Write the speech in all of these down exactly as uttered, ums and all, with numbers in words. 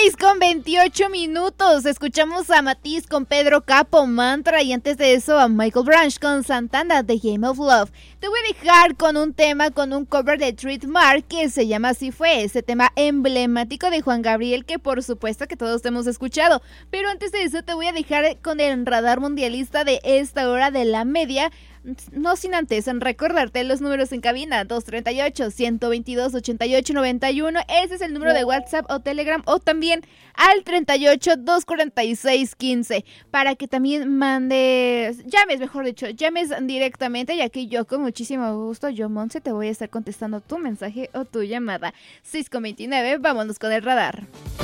seis con veintiocho minutos. Escuchamos a Matiz con Pedro Capo, Mantra, y antes de eso a Michael Branch con Santana, The Game of Love. Te voy a dejar con un tema, con un cover de Treat Mark que se llama Así Fue, ese tema emblemático de Juan Gabriel que por supuesto que todos hemos escuchado. Pero antes de eso te voy a dejar con el radar mundialista de esta hora de la media. No sin antes en recordarte los números en cabina: dos treinta y ocho, ciento veintidós, ochenta y ocho, noventa y uno. Ese es el número de WhatsApp o Telegram, o también al treinta y ocho, doscientos cuarenta y seis, quince, para que también mandes, llames, mejor dicho, llames directamente, y aquí yo con muchísimo gusto, yo Monse, te voy a estar contestando tu mensaje o tu llamada. seis con veintinueve, vámonos con el radar.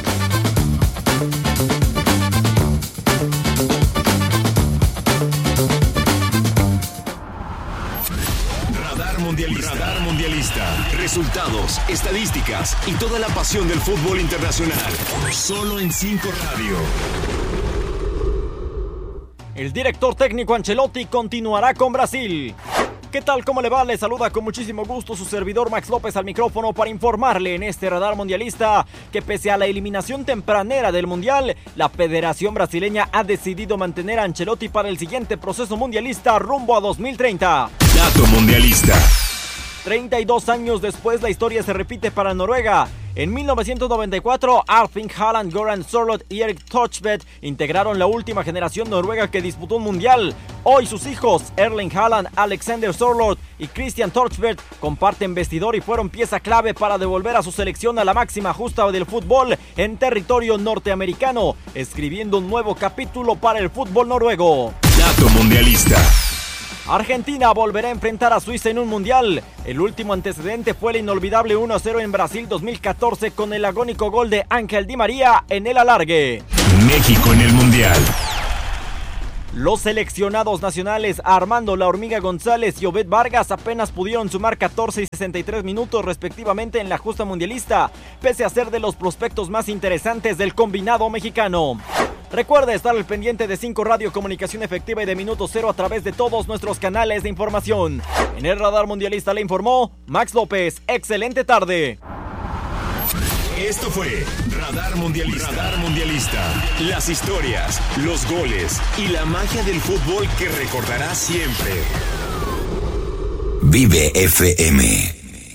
Mundialista. Radar Mundialista. Resultados, estadísticas y toda la pasión del fútbol internacional. Solo en cinco Radio. El director técnico Ancelotti continuará con Brasil. ¿Qué tal? ¿Cómo le va? Le saluda con muchísimo gusto su servidor Max López al micrófono para informarle en este radar mundialista que pese a la eliminación tempranera del Mundial, la Federación Brasileña ha decidido mantener a Ancelotti para el siguiente proceso mundialista rumbo a dos mil treinta. Dato mundialista. treinta y dos años después, la historia se repite para Noruega. En mil novecientos noventa y cuatro, Erling Haaland, Goran Sørloth y Erik Thorstvedt integraron la última generación noruega que disputó un mundial. Hoy sus hijos, Erling Haaland, Alexander Sørloth y Christian Thorstvedt, comparten vestidor y fueron pieza clave para devolver a su selección a la máxima justa del fútbol en territorio norteamericano, escribiendo un nuevo capítulo para el fútbol noruego. Dato mundialista. Argentina volverá a enfrentar a Suiza en un mundial. El último antecedente fue el inolvidable uno a cero en Brasil dos mil catorce con el agónico gol de Ángel Di María en el alargue. México en el mundial. Los seleccionados nacionales Armando La Hormiga González y Obed Vargas apenas pudieron sumar catorce y sesenta y tres minutos respectivamente en la justa mundialista, pese a ser de los prospectos más interesantes del combinado mexicano. Recuerda estar al pendiente de cinco Radio, comunicación efectiva y de Minuto Cero a través de todos nuestros canales de información. En el radar mundialista le informó Max López. Excelente tarde. Esto fue Radar Mundialista. Radar Mundialista. Las historias, los goles y la magia del fútbol que recordarás siempre. Vive F M.